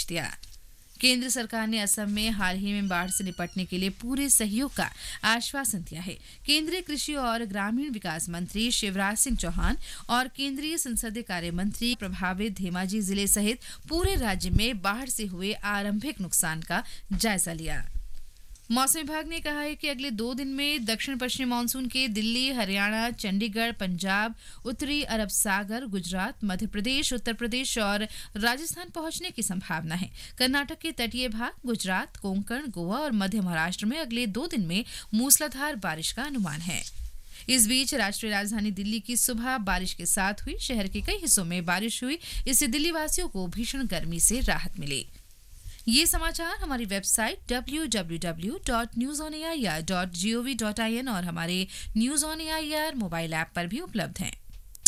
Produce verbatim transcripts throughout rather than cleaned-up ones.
निर्देश दिया। केंद्र सरकार ने असम में हाल ही में बाढ़ से निपटने के लिए पूरे सहयोग का आश्वासन दिया है। केंद्रीय कृषि और ग्रामीण विकास मंत्री शिवराज सिंह चौहान और केंद्रीय संसदीय कार्य मंत्री प्रभावित धेमाजी जिले सहित पूरे राज्य में बाढ़ से हुए आरंभिक नुकसान का जायजा लिया। मौसम विभाग ने कहा है कि अगले दो दिन में दक्षिण पश्चिमी मानसून के दिल्ली, हरियाणा, चंडीगढ़, पंजाब, उत्तरी अरब सागर, गुजरात, मध्य प्रदेश, उत्तर प्रदेश और राजस्थान पहुंचने की संभावना है। कर्नाटक के तटीय भाग, गुजरात, कोंकण, गोवा और मध्य महाराष्ट्र में अगले दो दिन में मूसलाधार बारिश का अनुमान है। इस बीच राष्ट्रीय राजधानी दिल्ली की सुबह बारिश के साथ हुई। शहर के कई हिस्सों में बारिश हुई, इससे दिल्ली वासियों को भीषण गर्मी से राहत मिली। ये समाचार हमारी website W W W dot news on A I R dot G O V dot I N और हमारे news on A I R mobile app पर भी उपलब्ध हैं।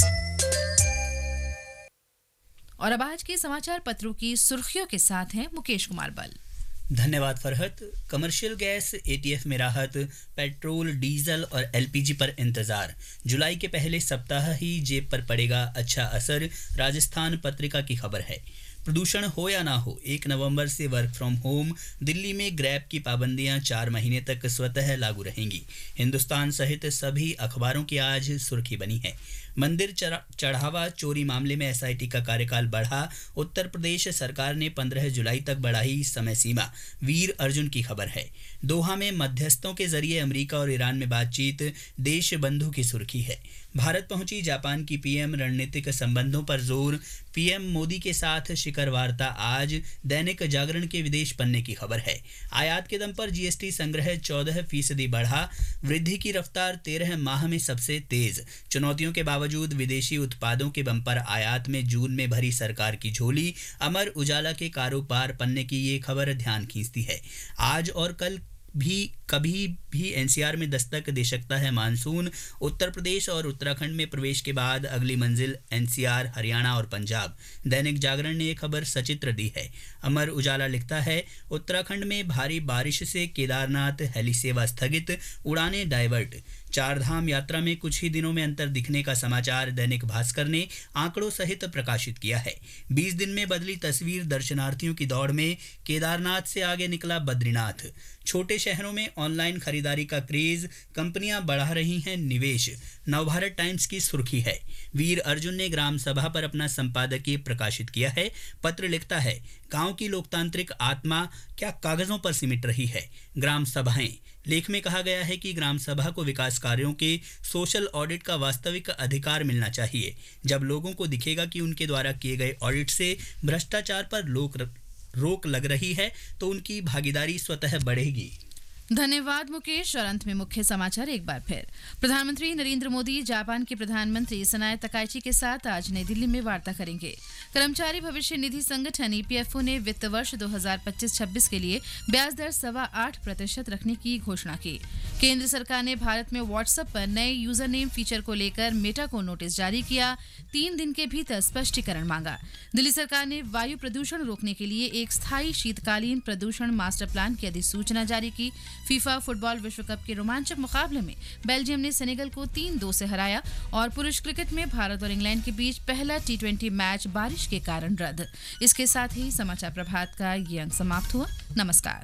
और अब आज के समाचार पत्रों की सुर्खियों के साथ हैं मुकेश कुमार बल। धन्यवाद फरहत। कमर्शियल गैस एटीएफ में राहत, पेट्रोल, डीजल और एलपीजी पर इंतजार। जुलाई के पहले सप्ताह ही जेब पर पड़ेगा अच्छा असर, राजस्थान पत्रिका की खबर है। प्रदूषण हो या ना हो, एक नवंबर से वर्क फ्रॉम होम। दिल्ली में ग्रैब की पाबंदियां चार महीने तक स्वतः लागू रहेंगी। हिंदुस्तान सहित सभी अखबारों की आज सुर्खी बनी है। मंदिर चढ़ावा चोरी मामले में एसआईटी का कार्यकाल बढ़ा। उत्तर प्रदेश सरकार ने पंद्रह जुलाई तक बढ़ाई समय सीमा। वीर अर्जुन की खबर है। दोहा में मध्यस्थों के जरिए अमेरिका और ईरान में बातचीत, देश बंधु की सुर्खी है। भारत पहुंची जापान की पीएम, रणनीतिक संबंधों पर जोर। पीएम मोदी के साथ शिखर वार्ता आज। दैनिक जागरण के विदेश पन्ने की खबर है। आयात के दम पर जीएसटी संग्रह चौदह फीसदी बढ़ा। वृद्धि की रफ्तार तेरह माह में सबसे तेज। चुनौतियों के बावजूद विदेशी उत्पादों के बम्पर आयात में जून में भरी सरकार की झोली। अमर उजाला के कारोबार पन्ने की ये खबर ध्यान खींचती है। आज और कल भी कभी भी एनसीआर में दस्तक दे सकता है मानसून। उत्तर प्रदेश और उत्तराखंड में प्रवेश के बाद अगली मंजिल एनसीआर, हरियाणा और पंजाब। दैनिक जागरण ने एक खबर सचित्र दी है। अमर उजाला लिखता है, उत्तराखंड में भारी बारिश से केदारनाथ हेली सेवा स्थगित, उड़ानें डाइवर्ट। चारधाम यात्रा में कुछ ही दिनों में अंतर दिखने का समाचार दैनिक भास्कर ने आंकड़ों सहित प्रकाशित किया है। बीस दिन में बदली तस्वीर दर्शनार्थियों की दौड़ में। केदारनाथ से आगे निकला बद्रीनाथ। छोटे शहरों में ऑनलाइन खरीदारी का क्रेज, कंपनियां बढ़ा रही हैं निवेश। नवभारत टाइम्स की सुर्खी है। वीर अर्जुन ने ग्राम सभा पर अपना संपादकीय प्रकाशित किया है। पत्र लिखता है, गांव की लोकतांत्रिक आत्मा क्या कागजों पर सिमट रही है। ग्राम सभाएं। लेख में कहा गया है कि ग्राम सभा को विकास कार्यों के सोशल ऑडिट का वास्तविक अधिकार मिलना चाहिए। जब लोगों को दिखेगा कि उनके द्वारा किए गए ऑडिट से भ्रष्टाचार पर लोक रोक लग रही है तो उनकी भागीदारी स्वतः बढ़ेगी। धन्यवाद मुकेश। और अंत में मुख्य समाचार एक बार फिर। प्रधानमंत्री नरेंद्र मोदी जापान के प्रधानमंत्री सनाए तकाइची के साथ आज नई दिल्ली में वार्ता करेंगे। कर्मचारी भविष्य निधि संगठन ईपीएफओ ने वित्त वर्ष दो हज़ार पच्चीस छब्बीस के लिए ब्याज दर सवा आठ प्रतिशत रखने की घोषणा की। केंद्र सरकार ने भारत में व्हाट्सएप पर नए यूजर नेम फीचर को लेकर मेटा को नोटिस जारी किया। तीन दिन के भीतर स्पष्टीकरण मांगा। दिल्ली सरकार ने वायु प्रदूषण रोकने के लिए एक स्थायी शीतकालीन प्रदूषण मास्टर प्लान की अधिसूचना जारी की। फीफा फुटबॉल विश्व कप के रोमांचक मुकाबले में बेल्जियम ने सेनेगल को तीन दो से हराया। और पुरुष क्रिकेट में भारत और इंग्लैंड के बीच पहला टी ट्वेंटी मैच बारिश के कारण रद्द। इसके साथ ही समाचार प्रभात का ये अंक समाप्त हुआ। नमस्कार।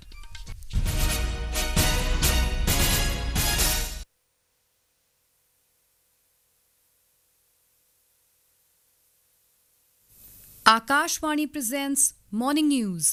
Akashvani presents Morning News.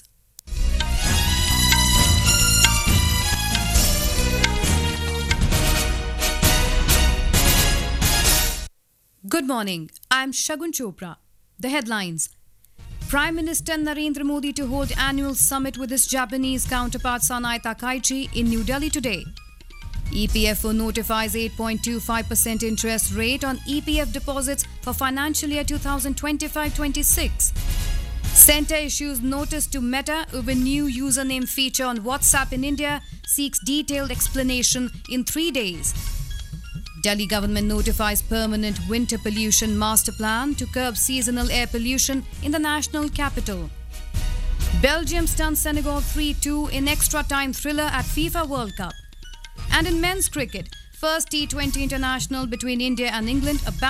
Good morning. I'm Shagun Chopra. The headlines. Prime Minister Narendra Modi to hold annual summit with his Japanese counterpart Sanae Takaichi in New Delhi today. E P F O notifies eight point two five percent interest rate on E P F deposits for financial year twenty twenty-five twenty-six. Centre issues notice to Meta over new username feature on WhatsApp in India, seeks detailed explanation in three days. Delhi government notifies permanent winter pollution master plan to curb seasonal air pollution in the national capital. Belgium stuns Senegal three two in extra time thriller at FIFA World Cup. And in men's cricket, first T twenty international between India and England about